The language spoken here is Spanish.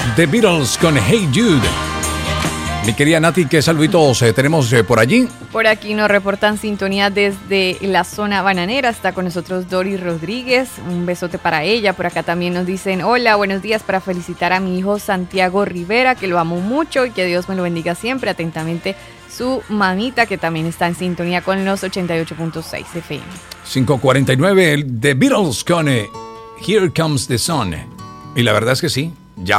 The Beatles con Hey Jude. Mi querida Nati, ¿qué saluditos tenemos por allí? Por aquí nos reportan sintonía desde la zona bananera. Está con nosotros Doris Rodríguez. Un besote para ella. Por acá también nos dicen, hola, buenos días, para felicitar a mi hijo Santiago Rivera, que lo amo mucho y que Dios me lo bendiga siempre. Atentamente, su mamita, que también está en sintonía con los 88.6 FM. 5:49, The Beatles con Here Comes the Sun. Y la verdad es que sí.